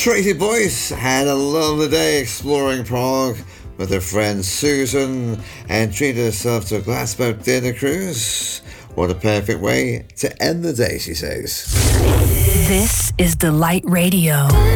Tracy Boyce had a lovely day exploring Prague with her friend Susan and treated herself to a glassboat dinner cruise. What a perfect way to end the day, she says. This is Delight Radio.